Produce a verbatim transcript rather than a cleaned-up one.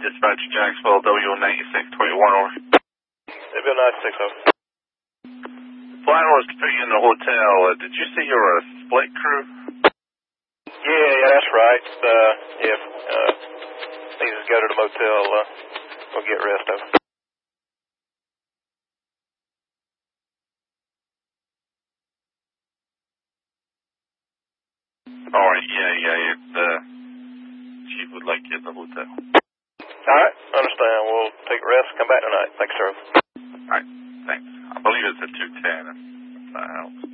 Dispatch Jacksonville, W ninety-six twenty-one, over. W ninety-six, over. Flying was to put you in the hotel. Uh, did you say you were a split crew? Yeah, yeah, that's right. Uh, yeah, uh, please just go to the motel. Uh, we'll get rest of it. All right, yeah, yeah, it, uh, Chief would like you at the hotel. All right, understand. We'll take a rest, come back tonight. Thanks, sir. All right, thanks. I believe it's at two ten, if that helps.